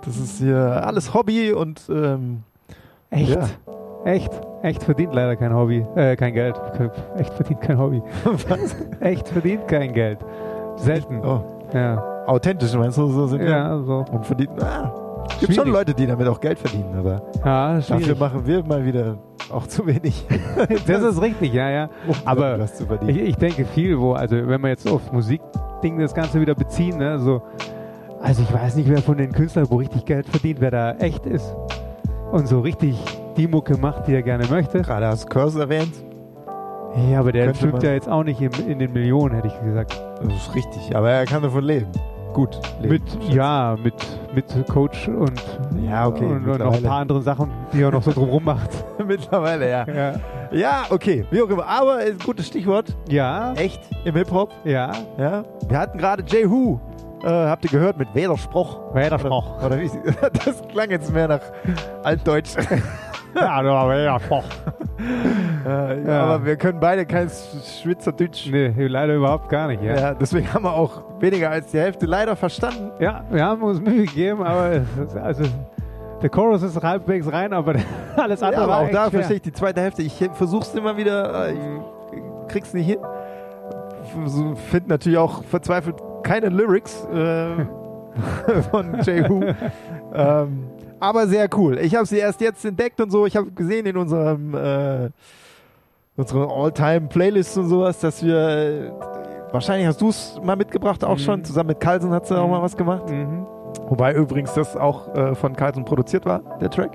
Das ist hier alles Hobby und Echt? Ja. Echt verdient leider kein Hobby. Kein Geld. Echt verdient kein Hobby. Was? Echt verdient kein Geld. Selten. Oh. Ja. Authentisch, meinst du? So sind wir? Ja, so. Und verdient. Gibt schon Leute, die damit auch Geld verdienen, aber Ja, dafür schwierig. machen wir mal wieder auch zu wenig. Das ist richtig, ja. Aber was zu verdienen. ich denke viel, also wenn wir jetzt aufs Musikding das Ganze wieder beziehen, ne, so, also ich weiß nicht, wer von den Künstlern, wo richtig Geld verdient, wer da echt ist und so richtig die Mucke macht, die er gerne möchte. Gerade hast du Curse erwähnt. Ja, aber der Könnte schwimmt man- ja jetzt auch nicht in den Millionen, hätte ich gesagt. Das ist richtig, aber er kann davon leben. Gut leben. Mit Coach und, Ja, okay, und noch ein mittlerweile. paar andere Sachen, die er noch so drumherum macht. Mittlerweile, ja. Ja. Ja, okay, wie auch immer. Aber ein gutes Stichwort. Ja, Echt im Hip-Hop. ja. Ja. Wir hatten gerade J-Who. Habt ihr gehört mit Wederspruch? Wederspruch. Oder wie? Das klang jetzt mehr nach Altdeutsch. Ja, da war Wederspruch. Ja. Aber wir können beide kein Schweizerdeutsch. Nee, leider überhaupt gar nicht, ja. Ja, deswegen haben wir auch weniger als die Hälfte leider verstanden. Ja, wir haben uns Mühe gegeben, aber also der Chorus ist halbwegs rein, aber alles Ja, andere aber war auch echt da schwer. verstehe ich die zweite Hälfte. Ich versuch's immer wieder, ich krieg's nicht hin. Finde natürlich auch verzweifelt keine Lyrics von J-Who. Aber sehr cool. Ich habe sie erst jetzt entdeckt und so. Ich habe gesehen in unserem unseren All-Time-Playlists und sowas, dass wir wahrscheinlich hast du es mal mitgebracht auch schon. Zusammen mit Carlsen hat sie auch mal was gemacht. Mhm. Wobei übrigens das auch von Carlsen produziert war, der Track.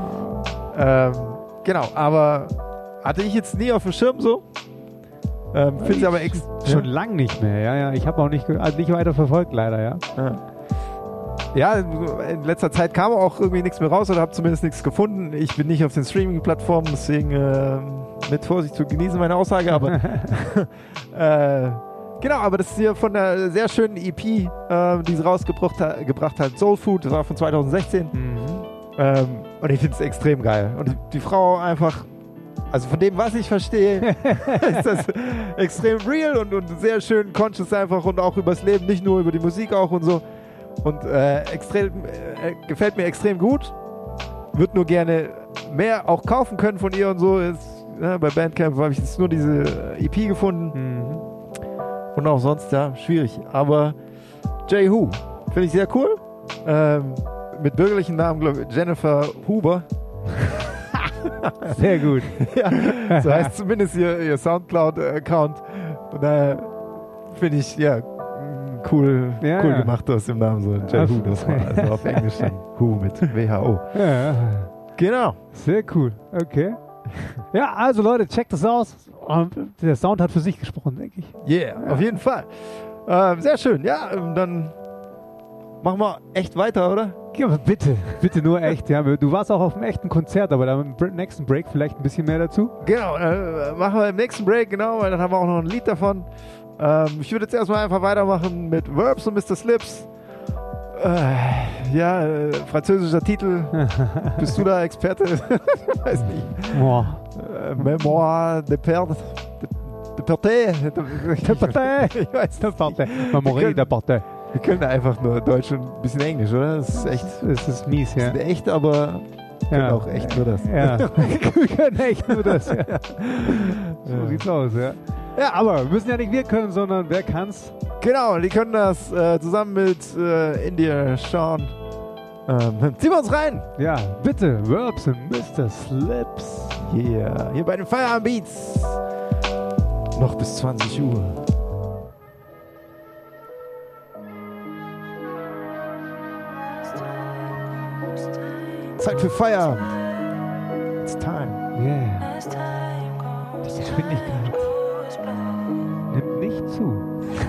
Ah. Genau, aber hatte ich jetzt nie auf dem Schirm so. Finde sie aber Schon lang nicht mehr, ja. Ich habe auch nicht weiter verfolgt, leider, ja. Ja, in letzter Zeit kam auch irgendwie nichts mehr raus oder habe zumindest nichts gefunden. Ich bin nicht auf den Streaming-Plattformen, deswegen mit Vorsicht zu genießen meine Aussage, aber genau, aber das ist hier von einer sehr schönen EP, die sie gebracht hat, Soul Food, das war von 2016. Und ich finde es extrem geil. Und die Frau einfach, also von dem, was ich verstehe, ist das extrem real und sehr schön conscious einfach und auch übers Leben, nicht nur über die Musik auch und so. Und gefällt mir extrem gut. Würde nur gerne mehr auch kaufen können von ihr und so. Bei Bandcamp habe ich jetzt nur diese EP gefunden. Und auch sonst, ja, schwierig. Aber J-Who finde ich sehr cool. Mit bürgerlichen Namen, glaube ich, Jennifer Huber. Sehr gut. Ja, so heißt zumindest ihr Soundcloud-Account. Und daher finde ich, ja, cool gemacht aus dem Namen. So J-Who, das war also auf Englisch dann Who mit W-H-O. Ja. Genau. Sehr cool. Okay. Ja, also Leute, checkt das aus. Der Sound hat für sich gesprochen, denke ich. Yeah, auf jeden Fall. Sehr schön. Ja, dann machen wir echt weiter, oder? Ja, aber bitte nur echt. Ja. Du warst auch auf einem echten Konzert, aber dann im nächsten Break vielleicht ein bisschen mehr dazu. Genau, machen wir im nächsten Break, genau, weil dann haben wir auch noch ein Lied davon. Ich würde jetzt erstmal einfach weitermachen mit Verbs und Mr. Slips. Französischer Titel. Bist du da Experte? Weiß nicht. Boah. Mémoire de Perte. De Perte. Ich weiß nicht. Memorie der Partei. Wir können einfach nur Deutsch und ein bisschen Englisch, oder? Das ist echt. Das ist mies, ja. Das ist echt, aber können auch echt nur das. Ja, wir können echt nur das, ja. So sieht's aus, ja. Ja, aber müssen ja nicht wir können, sondern wer kann's? Genau, die können das zusammen mit India Sean. Ziehen wir uns rein. Ja, bitte, Verbs und Mr. Slips. Yeah, hier bei den Feierabend Beats. Noch bis 20 Uhr. Zeit für Feierabend. It's time. Yeah. Die Geschwindigkeit nimmt nicht zu.